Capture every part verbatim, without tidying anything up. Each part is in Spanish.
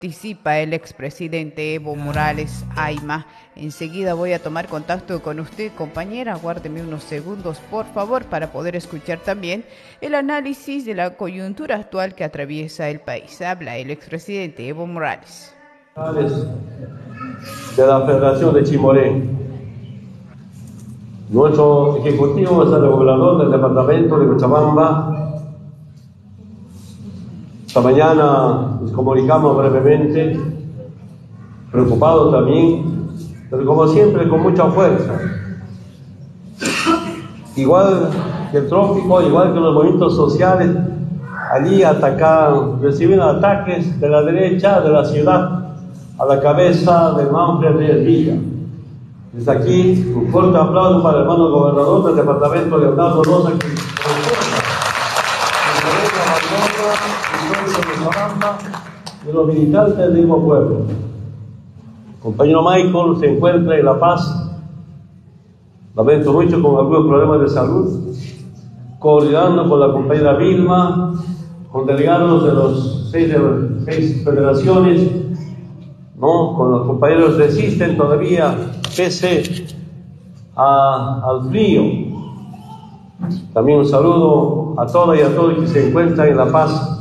Participa el expresidente Evo Morales Ayma. Enseguida voy a tomar contacto con usted, compañera. Aguárdeme unos segundos, por favor, para poder escuchar también el análisis de la coyuntura actual que atraviesa el país. Habla el expresidente Evo Morales. De la Federación de Chimoré. Nuestro ejecutivo es el gobernador del departamento de Cochabamba. Esta mañana nos comunicamos brevemente, preocupados también, pero como siempre con mucha fuerza. Igual que el trópico, igual que los movimientos sociales, allí atacaron, recibieron ataques de la derecha de la ciudad a la cabeza del Manfred Díaz Villa. Desde aquí, un fuerte aplauso para el hermano gobernador del departamento, Leonardo Rosa, que de los militantes del mismo pueblo. El compañero Michael se encuentra en La Paz, lamento mucho, con algunos problemas de salud, coordinando con la compañera Vilma, con delegados de las seis, seis federaciones, ¿no? Con los compañeros resisten todavía, pese a, al frío. También un saludo a todas y a todos que se encuentran en La Paz.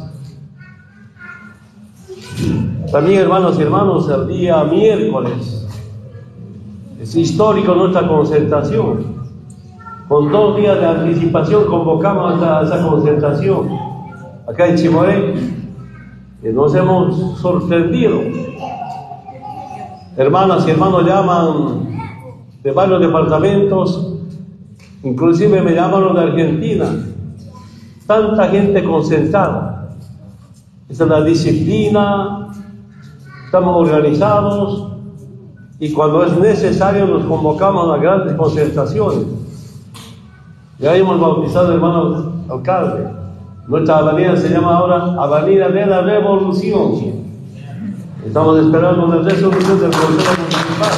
También, hermanos y hermanos, el día miércoles es histórico nuestra concentración. Con dos días de anticipación convocamos a esa concentración acá en Chimoré, y nos hemos sorprendido. Hermanas y hermanos llaman de varios departamentos, inclusive me llaman los de Argentina. Tanta gente concentrada. Esa es la disciplina. Estamos organizados y cuando es necesario nos convocamos a grandes concentraciones. Ya hemos bautizado al hermano alcalde. Nuestra avenida se llama ahora Avenida de la Revolución. Estamos esperando una resolución del Consejo Municipal.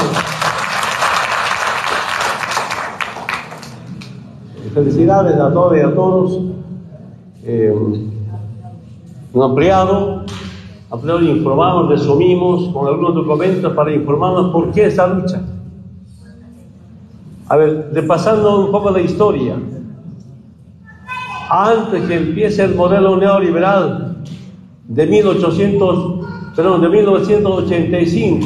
Felicidades a todos y a todos. Eh, un ampliado. Ampliado informamos, resumimos con algunos documentos para informarnos por qué esa lucha. A ver, repasando un poco la historia. Antes que empiece el modelo neoliberal de mil ochocientos, perdón, de mil novecientos ochenta y cinco,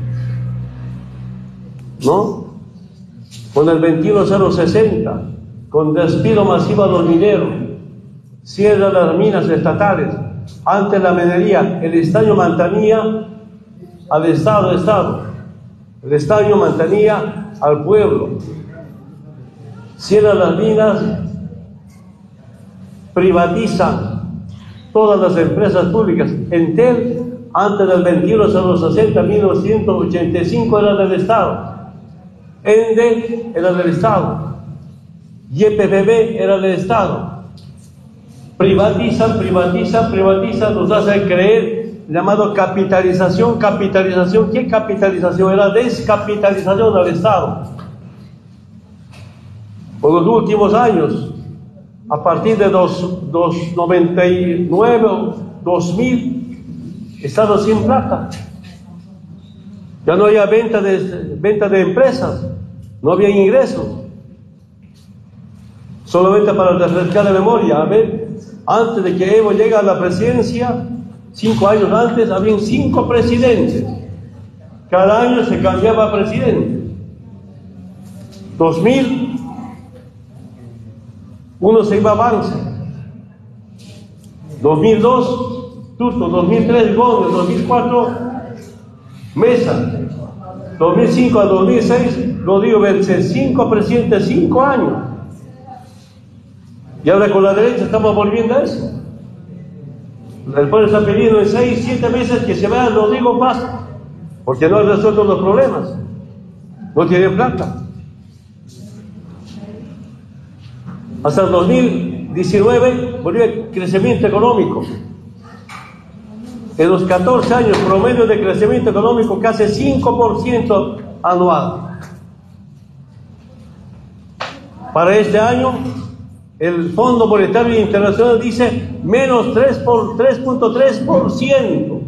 ¿no? Con el veintiuno cero sesenta, con despido masivo a los mineros, cierre las minas estatales. Antes la minería, el estaño mantenía al Estado, Estado. El estaño mantenía al pueblo. Cierra las minas, privatiza todas las empresas públicas. Entel, antes del veintiuno cero sesenta, mil novecientos ochenta y cinco, era del Estado. Ende era del Estado. Y E P B B era del Estado. Privatizan, privatizan, privatizan, nos hacen creer, llamado capitalización, capitalización. ¿Qué capitalización? Era descapitalización del Estado. Por los últimos años, a partir de los, los noventa y nueve, dos mil, Estado sin plata. Ya no había venta de, venta de empresas, no había ingresos. Solamente para refrescar de memoria, a ver, antes de que Evo llegue a la presidencia, cinco años antes, habían cinco presidentes. Cada año se cambiaba presidente. dos mil, uno se iba a Banzer. dos mil dos, Tuto. dos mil tres, Gómez. dos mil cuatro, Mesa. dos mil cinco a dos mil seis, Rodrigo Belce. Cinco presidentes, cinco años. Y ahora con la derecha estamos volviendo a eso. El pueblo está pidiendo en seis, siete meses que se vaya Rodrigo Paz, porque no ha resuelto los problemas. No tiene plata. Hasta el dos mil diecinueve volvió el crecimiento económico. En los catorce años, promedio de crecimiento económico casi cinco por ciento anual. Para este año, el Fondo Monetario Internacional dice menos tres punto tres por ciento.